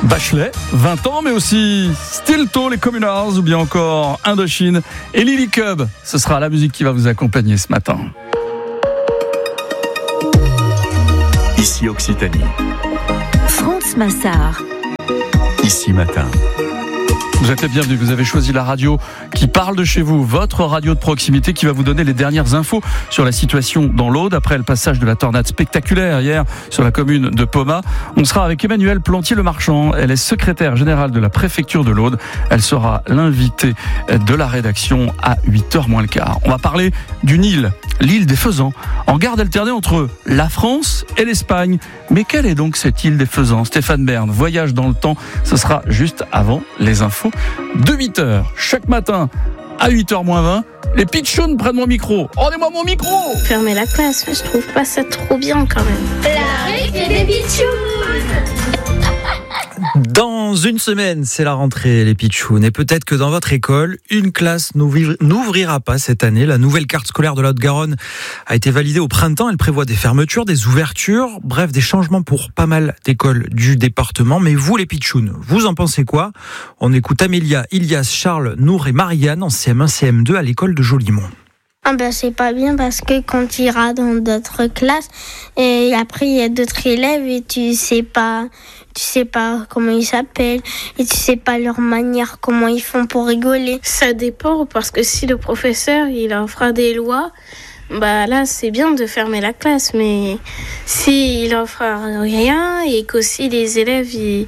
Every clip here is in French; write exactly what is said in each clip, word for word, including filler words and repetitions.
Bachelet, vingt ans, mais aussi Stilto, les Communards, ou bien encore Indochine et Lily Cub. Ce sera la musique qui va vous accompagner ce matin. Ici Occitanie. France Massard. Ici Matin. Vous êtes les bienvenus, vous avez choisi la radio qui parle de chez vous, votre radio de proximité qui va vous donner les dernières infos sur la situation dans l'Aude après le passage de la tornade spectaculaire hier sur la commune de Pomat. On sera avec Emmanuelle Plantier-Le-Marchand, elle est secrétaire générale de la préfecture de l'Aude. Elle sera l'invitée de la rédaction à huit heures moins le quart. On va parler d'une île, l'île des Faisans, en garde alternée entre la France et l'Espagne. Mais quelle est donc cette île des Faisans ? Stéphane Bern, voyage dans le temps, ce sera juste avant les infos de huit heures. Chaque matin, à huit heures moins vingt, les pitchouns prennent mon micro. Rendez-moi mon micro. Fermer la classe, je trouve pas ça trop bien quand même. La récré des pitchouns. Dans une semaine, c'est la rentrée, les pitchouns. Et peut-être que dans votre école, une classe n'ouvrira pas cette année. La nouvelle carte scolaire de la Haute-Garonne a été validée au printemps. Elle prévoit des fermetures, des ouvertures, bref, des changements pour pas mal d'écoles du département. Mais vous, les pitchouns, vous en pensez quoi ? On écoute Amélia, Ilias, Charles, Nour et Marianne en C M un, C M deux à l'école de Jolimont. Ah ben c'est pas bien parce que quand tu iras dans d'autres classes et après il y a d'autres élèves et tu sais pas tu sais pas comment ils s'appellent et tu sais pas leur manière, comment ils font pour rigoler. Ça dépend parce que si le professeur il en fera des lois, bah là c'est bien de fermer la classe, mais si il en fera rien et qu'aussi les élèves ils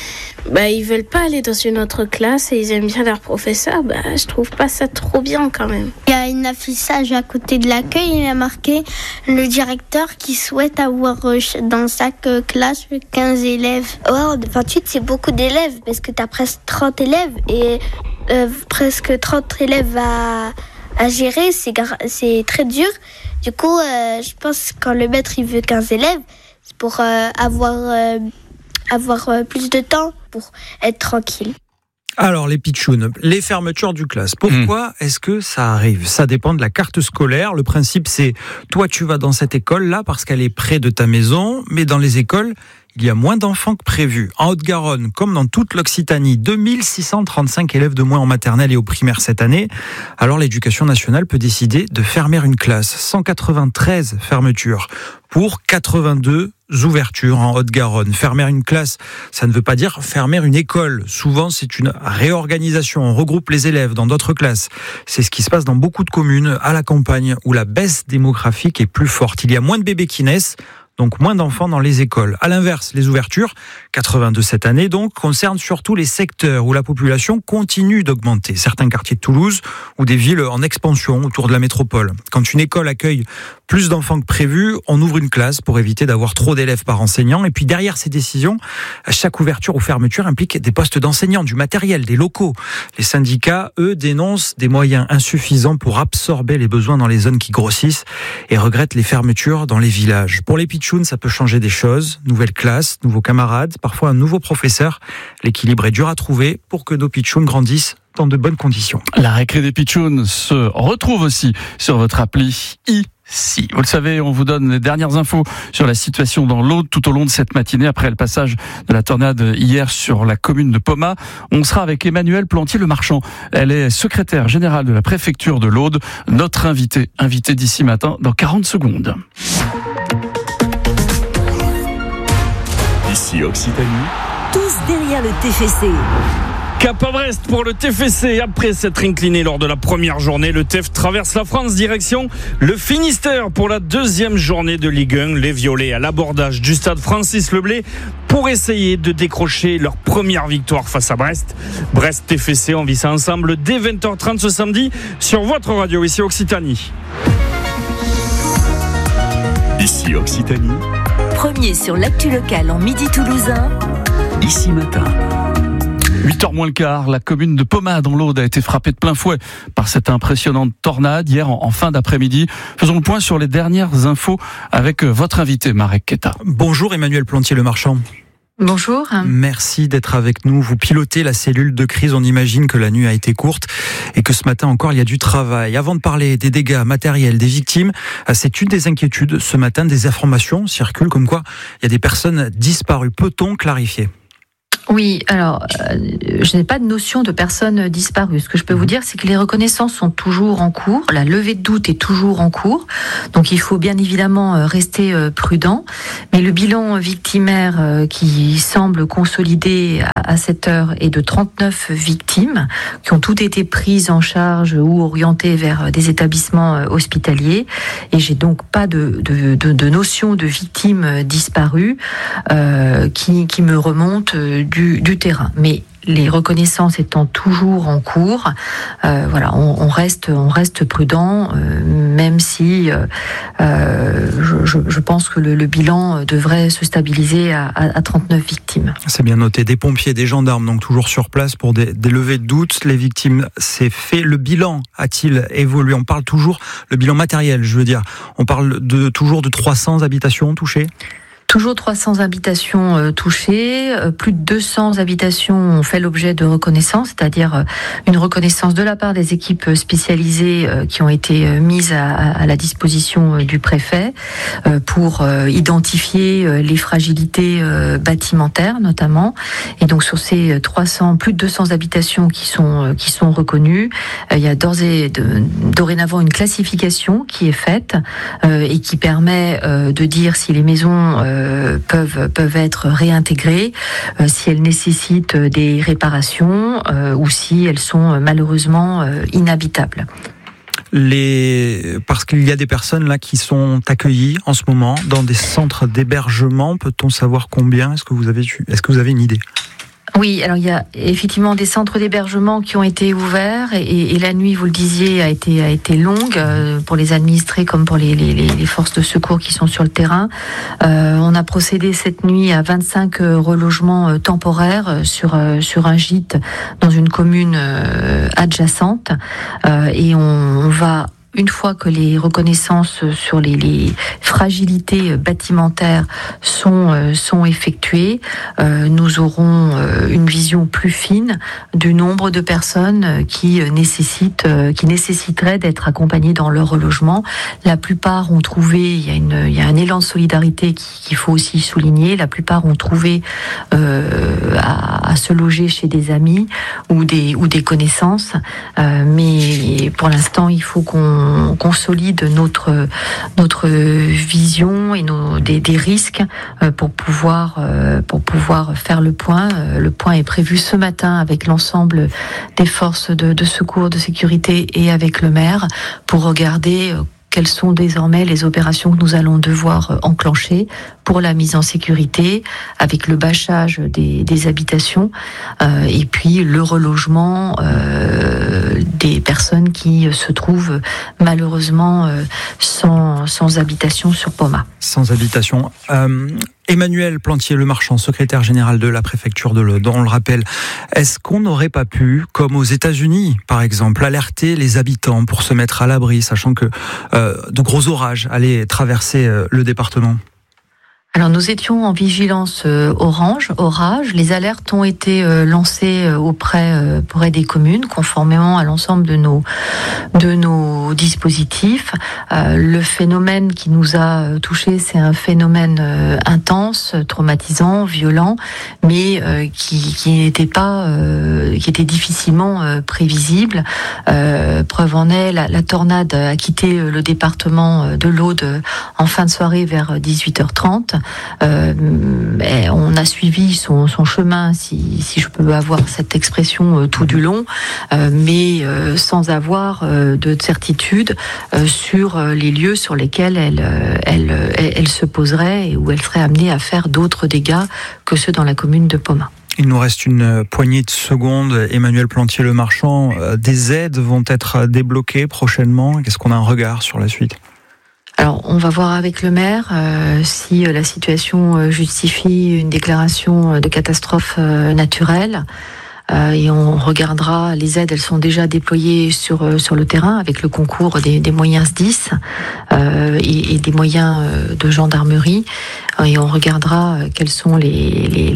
bah ils veulent pas aller dans une autre classe et ils aiment bien leur professeur, bah je trouve pas ça trop bien quand même. Il y a une affichage à côté de l'accueil, il y a marqué le directeur qui souhaite avoir dans chaque classe quinze élèves. Ouais, vingt-huit c'est beaucoup d'élèves parce que t'as presque trente élèves et euh, presque trente élèves à, à gérer, c'est, c'est très dur. Du coup, euh, je pense que quand le maître il veut quinze élèves, c'est pour euh, avoir, euh, avoir euh, plus de temps pour être tranquille. Alors les pitchouns, les fermetures du classe. Pourquoi mmh. est-ce que ça arrive ? Ça dépend de la carte scolaire. Le principe c'est, toi tu vas dans cette école-là parce qu'elle est près de ta maison, mais dans les écoles, il y a moins d'enfants que prévu. En Haute-Garonne, comme dans toute l'Occitanie, deux mille six cent trente-cinq élèves de moins en maternelle et au primaire cette année. Alors l'éducation nationale peut décider de fermer une classe. cent quatre-vingt-treize fermetures pour quatre-vingt-deux ouvertures en Haute-Garonne. Fermer une classe, ça ne veut pas dire fermer une école. Souvent, c'est une réorganisation. On regroupe les élèves dans d'autres classes. C'est ce qui se passe dans beaucoup de communes à la campagne où la baisse démographique est plus forte. Il y a moins de bébés qui naissent, donc moins d'enfants dans les écoles. À l'inverse, les ouvertures, quatre-vingt-deux cette année donc, concernent surtout les secteurs où la population continue d'augmenter. Certains quartiers de Toulouse ou des villes en expansion autour de la métropole. Quand une école accueille plus d'enfants que prévu, on ouvre une classe pour éviter d'avoir trop d'élèves par enseignant. Et puis derrière ces décisions, chaque ouverture ou fermeture implique des postes d'enseignants, du matériel, des locaux. Les syndicats, eux, dénoncent des moyens insuffisants pour absorber les besoins dans les zones qui grossissent et regrettent les fermetures dans les villages. Pour les pitchouns, ça peut changer des choses. Nouvelle classe, nouveaux camarades, parfois un nouveau professeur. L'équilibre est dur à trouver pour que nos pitchouns grandissent dans de bonnes conditions. La récré des pitchouns se retrouve aussi sur votre appli i. Si, vous le savez, on vous donne les dernières infos sur la situation dans l'Aude tout au long de cette matinée après le passage de la tornade hier sur la commune de Pomat. On sera avec Emmanuelle Plantier-Le-Marchand. Elle est secrétaire générale de la préfecture de l'Aude, notre invitée, invitée d'ici matin dans quarante secondes. Ici Occitanie. Tous derrière le T F C. Cap à Brest pour le T F C. Après s'être incliné lors de la première journée, le T F traverse la France direction le Finistère pour la deuxième journée de Ligue un. Les Violets à l'abordage du stade Francis Leblay pour essayer de décrocher leur première victoire face à Brest. Brest T F C, on vit ça ensemble dès vingt heures trente ce samedi sur votre radio ici Occitanie. Ici Occitanie. Premier sur l'actu locale en midi toulousain. Ici Matin. huit heures moins le quart, la commune de Pomat dans l'Aude a été frappée de plein fouet par cette impressionnante tornade hier en fin d'après-midi. Faisons le point sur les dernières infos avec votre invité Marek Keta. Bonjour Emmanuelle Plantier-Le-Marchand. Bonjour. Merci d'être avec nous. Vous pilotez la cellule de crise. On imagine que la nuit a été courte et que ce matin encore il y a du travail. Avant de parler des dégâts matériels, des victimes, c'est une des inquiétudes. Ce matin, des informations circulent comme quoi il y a des personnes disparues. Peut-on clarifier ? Oui, alors, euh, je n'ai pas de notion de personnes disparues. Ce que je peux vous dire, c'est que les reconnaissances sont toujours en cours, la levée de doute est toujours en cours, donc il faut bien évidemment rester prudent, mais le bilan victimaire euh, qui semble consolidé à, à cette heure est de trente-neuf victimes qui ont toutes été prises en charge ou orientées vers des établissements hospitaliers, et j'ai donc pas de, de, de, de notion de victimes disparues euh, qui, qui me remontent Du, du terrain. Mais les reconnaissances étant toujours en cours, euh, voilà, on, on reste, on reste prudent, euh, même si euh, euh, je, je pense que le, le bilan devrait se stabiliser à, à, à trente-neuf victimes. C'est bien noté. Des pompiers, des gendarmes, donc toujours sur place pour des, des levées de doute. Les victimes, c'est fait. Le bilan a-t-il évolué? On parle toujours, le bilan matériel, je veux dire, on parle de toujours de trois cents habitations touchées? Toujours trois cents habitations euh, touchées, euh, plus de deux cents habitations ont fait l'objet de reconnaissance, c'est-à-dire euh, une reconnaissance de la part des équipes spécialisées euh, qui ont été euh, mises à, à la disposition euh, du préfet euh, pour euh, identifier euh, les fragilités euh, bâtimentaires notamment. Et donc sur ces trois cents, plus de deux cents habitations qui sont euh, qui sont reconnues, euh, il y a d'ores et de, dorénavant une classification qui est faite euh, et qui permet euh, de dire si les maisons euh, peuvent peuvent être réintégrées, euh, si elles nécessitent des réparations euh, ou si elles sont malheureusement euh, inhabitables. Les... Parce qu'il y a des personnes là qui sont accueillies en ce moment dans des centres d'hébergement. Peut-on savoir combien? Est-ce que vous avez Est-ce que vous avez une idée? Oui, alors il y a effectivement des centres d'hébergement qui ont été ouverts et, et la nuit, vous le disiez, a été a été longue euh, pour les administrés comme pour les, les, les forces de secours qui sont sur le terrain. Euh, on a procédé cette nuit à vingt-cinq relogements temporaires sur sur un gîte dans une commune adjacente euh, et on, on va une fois que les reconnaissances sur les, les fragilités bâtimentaires sont euh, sont effectuées, euh, nous aurons euh, une vision plus fine du nombre de personnes qui nécessitent euh, qui nécessiteraient d'être accompagnées dans leur relogement. La plupart ont trouvé, il y a une il y a un élan de solidarité qu'il faut aussi souligner. La plupart ont trouvé euh, à, à se loger chez des amis ou des ou des connaissances, euh, mais pour l'instant il faut qu'on On consolide notre notre vision et nos des, des risques pour pouvoir pour pouvoir faire le point. Le point est prévu ce matin avec l'ensemble des forces de, de secours, de sécurité et avec le maire pour regarder quelles sont désormais les opérations que nous allons devoir enclencher pour la mise en sécurité, avec le bâchage des, des habitations euh, et puis le relogement euh, des personnes qui se trouvent malheureusement euh, sans, sans habitation sur Poma. Sans habitation. Euh, Emmanuel Plantier-Lemarchand, secrétaire général de la préfecture de l'Aude, on le rappelle, est-ce qu'on n'aurait pas pu, comme aux États-Unis par exemple, alerter les habitants pour se mettre à l'abri, sachant que euh, de gros orages allaient traverser euh, le département ? Alors nous étions en vigilance euh, orange, orage. Les alertes ont été euh, lancées euh, auprès, euh, auprès des communes, conformément à l'ensemble de nos de nos dispositifs. Euh, le phénomène qui nous a euh, touchés, c'est un phénomène euh, intense, traumatisant, violent, mais euh, qui qui n'était pas, euh, qui était difficilement euh, prévisible. Euh, preuve en est, la, la tornade a quitté le département de l'Aude en fin de soirée vers dix-huit heures trente. Euh, on a suivi son, son chemin, si, si je peux avoir cette expression, euh, tout du long, euh, mais euh, sans avoir euh, de certitude euh, sur les lieux sur lesquels elle, elle, elle, elle se poserait et où elle serait amenée à faire d'autres dégâts que ceux dans la commune de Poma. Il nous reste une poignée de secondes. Emmanuel Plantier-Lemarchand, euh, des aides vont être débloquées prochainement. Qu'est-ce qu'on a un regard sur la suite ? Alors, on va voir avec le maire euh, si euh, la situation euh, justifie une déclaration de catastrophe euh, naturelle. Euh, et on regardera, les aides, elles sont déjà déployées sur euh, sur le terrain avec le concours des, des moyens S dix euh, et, et des moyens euh, de gendarmerie. Et on regardera quelles sont les, les, les,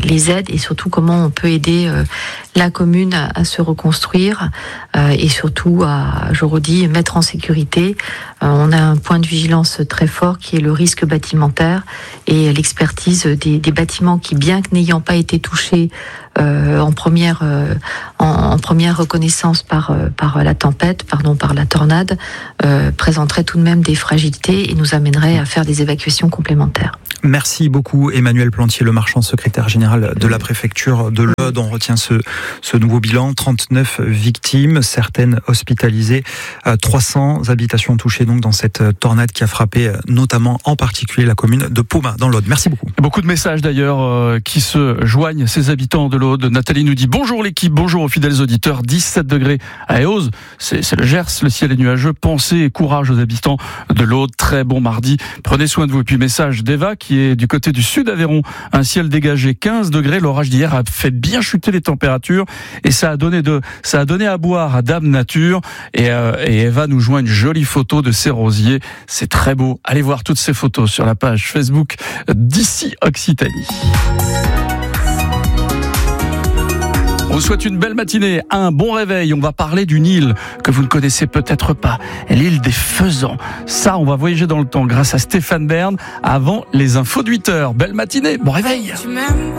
les aides et surtout comment on peut aider euh, la commune à, à se reconstruire euh, et surtout à, je redis, mettre en sécurité. Euh, on a un point de vigilance très fort qui est le risque bâtimentaire et l'expertise des, des bâtiments qui, bien que n'ayant pas été touchés euh, en première euh, en, en première reconnaissance par euh, par la tempête, pardon, par la tornade, euh, présenteraient tout de même des fragilités et nous amèneraient à faire des évacuations complémentaires. Merci beaucoup Emmanuel Plantier, le marchand secrétaire général de la préfecture de l'Aude. On retient ce, ce nouveau bilan, trente-neuf victimes, certaines hospitalisées, trois cents habitations touchées donc dans cette tornade qui a frappé notamment en particulier la commune de Pomain dans l'Aude. Merci beaucoup. Beaucoup de messages d'ailleurs euh, qui se joignent, ces habitants de l'Aude. Nathalie nous dit bonjour l'équipe, bonjour aux fidèles auditeurs, dix-sept degrés à Eauze, c'est, c'est le Gers, le ciel est nuageux, pensez et courage aux habitants de l'Aude, très bon mardi, prenez soin de vous. Et puis message d'Eva qui est du côté du sud Aveyron, un ciel dégagé, quinze degrés, l'orage d'hier a fait bien chuter les températures et ça a donné de, ça a donné à boire à Dame Nature et, euh, et Eva nous joint une jolie photo de ses rosiers, c'est très beau, allez voir toutes ces photos sur la page Facebook d'Ici Occitanie. On vous souhaite une belle matinée, un bon réveil. On va parler d'une île que vous ne connaissez peut-être pas, l'île des Faisans. Ça, on va voyager dans le temps grâce à Stéphane Bern avant les infos de huit heures. Belle matinée, bon réveil. Tu m'aimes